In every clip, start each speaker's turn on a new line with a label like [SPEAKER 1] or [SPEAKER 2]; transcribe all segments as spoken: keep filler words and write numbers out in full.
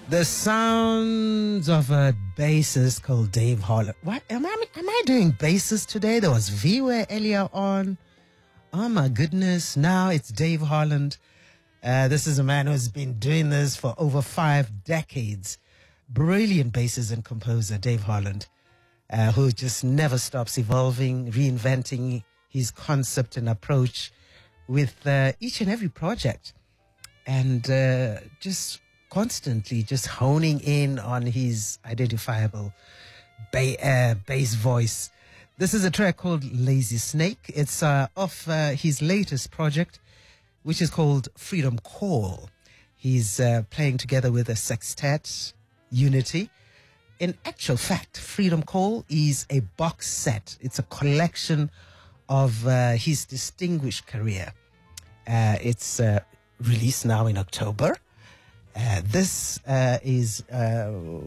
[SPEAKER 1] The sounds of a bassist called Dave Holland. What am I? Am I doing basses today? There was V-Way earlier on. Oh my goodness! Now it's Dave Holland. Uh, this is a man who's been doing this for over five decades. Brilliant bassist and composer, Dave Holland, uh, who just never stops evolving, reinventing his concept and approach with uh, each and every project, and uh, just constantly just honing in on his identifiable ba- uh, bass voice. This is a track called Lazy Snake. It's uh, off uh, his latest project, which is called Freedom Call. He's uh, playing together with a sextet, Unity. In actual fact, Freedom Call is a box set. It's a collection of uh, his distinguished career. Uh, it's uh, released now in October. Uh, this uh, is uh,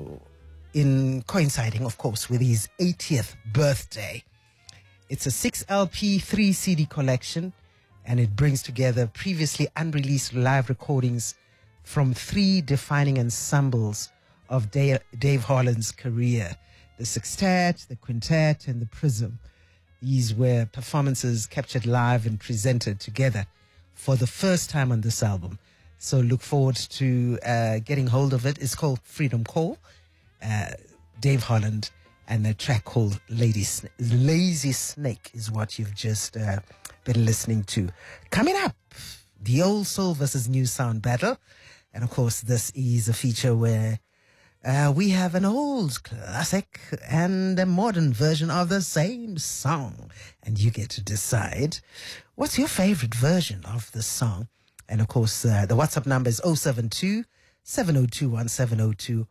[SPEAKER 1] in coinciding, of course, with his eightieth birthday. It's a six L P, three C D collection, and it brings together previously unreleased live recordings from three defining ensembles of Dave, Dave Holland's career: the Sextet, the Quintet, and the Prism. These were performances captured live and presented together for the first time on this album. So look forward to uh, getting hold of it. It's called Freedom Call, uh, Dave Holland, and a track called Lady Sna- Lazy Snake is what you've just uh, been listening to. Coming up, the old soul versus new sound battle. And of course, this is a feature where uh, we have an old classic and a modern version of the same song. And you get to decide what's your favorite version of the song. And of course, uh, the WhatsApp number is zero seven two, seven zero two one seven zero two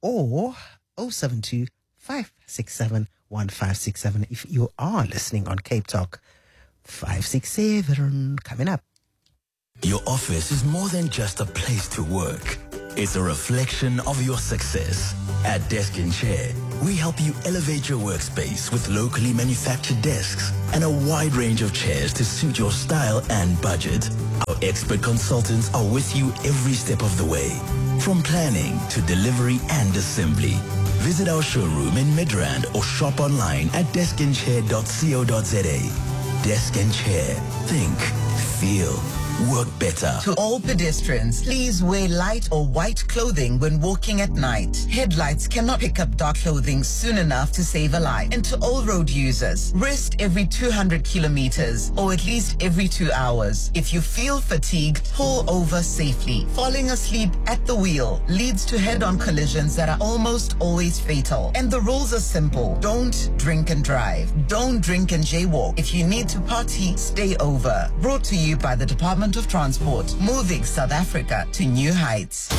[SPEAKER 1] or zero seven two, five six seven, one five six seven if you are listening on Cape Talk five six seven. Coming up.
[SPEAKER 2] Your office is more than just a place to work. It's a reflection of your success. At Desk and Chair, we help you elevate your workspace with locally manufactured desks and a wide range of chairs to suit your style and budget. Our expert consultants are with you every step of the way, from planning to delivery and assembly. Visit our showroom in Midrand or shop online at desk and chair dot co dot za. Desk and Chair. Think, feel, work better.
[SPEAKER 3] To all pedestrians, please wear light or white clothing when walking at night. Headlights cannot pick up dark clothing soon enough to save a life. And to all road users, rest every two hundred kilometers or at least every two hours. If you feel fatigued, pull over safely. Falling asleep at the wheel leads to head-on collisions that are almost always fatal. And the rules are simple. Don't drink and drive. Don't drink and jaywalk. If you need to party, stay over. Brought to you by the Department of Transport, moving South Africa to new heights.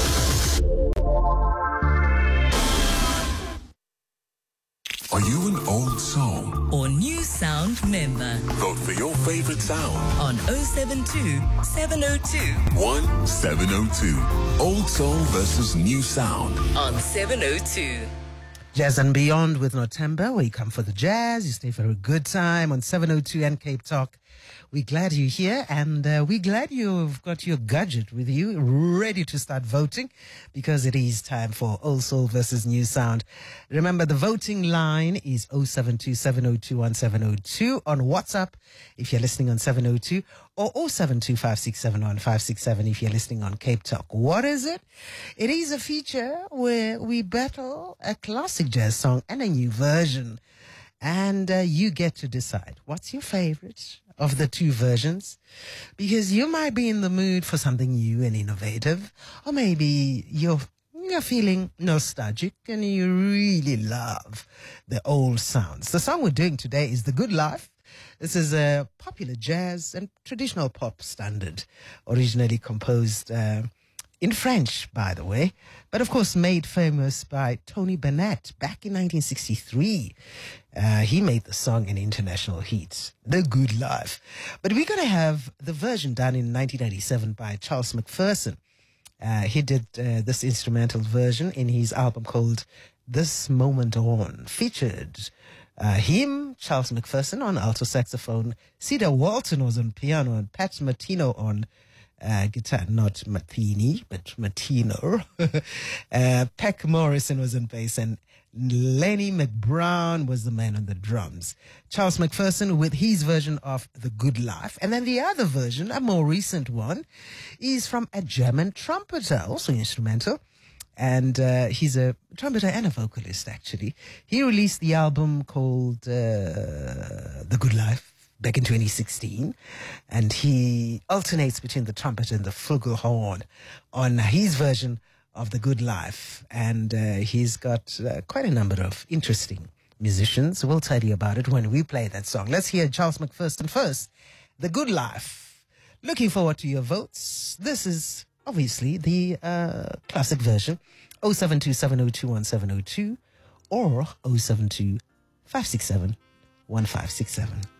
[SPEAKER 4] Are you an old soul
[SPEAKER 5] or new sound member?
[SPEAKER 4] Vote for your favorite sound
[SPEAKER 5] on zero seven two, seven zero two,
[SPEAKER 4] one seven zero two. Old soul versus new sound
[SPEAKER 5] on seven oh two.
[SPEAKER 1] Jazz and Beyond with Notemba, where you come for the jazz, you stay for a good time on seven oh two and Cape Talk. We're glad you're here, and uh, we're glad you've got your gadget with you, ready to start voting, because it is time for Old Soul versus New Sound. Remember, the voting line is zero seven two, seven zero two, one seven zero two on WhatsApp if you're listening on seven oh two, or zero seven two, five six seven, one five six seven if you're listening on Cape Talk. What is it? It is a feature where we battle a classic jazz song and a new version. And uh, you get to decide what's your favorite of the two versions, because you might be in the mood for something new and innovative, or maybe you're you're feeling nostalgic and you really love the old sounds. The song we're doing today is The Good Life. This is a popular jazz and traditional pop standard, originally composed uh, in French, by the way, but of course made famous by Tony Bennett back in nineteen sixty-three. Uh, he made the song an international hit, The Good Life. But we're going to have the version done in nineteen ninety-seven by Charles McPherson. Uh, he did uh, this instrumental version in his album called This Moment On, featured uh, him, Charles McPherson, on alto saxophone, Cedar Walton was on piano, and Pat Martino on uh, guitar, not Mathini, but Martino. uh, Peck Morrison was on bass, and Lenny McBrown was the man on the drums. Charles McPherson with his version of The Good Life. And then the other version, a more recent one, is from a German trumpeter, also instrumental. And uh, he's a trumpeter and a vocalist, actually. He released the album called uh, The Good Life back in twenty sixteen. And he alternates between the trumpet and the flugelhorn on his version of The Good Life. And uh, he's got uh, quite a number of interesting musicians. We'll tell you about it when we play that song. Let's hear Charles McPherson first. The Good Life. Looking forward to your votes. This is obviously the uh, classic version. oh seven two, seven oh two, one seven oh two or oh seven two, five six seven, one five six seven.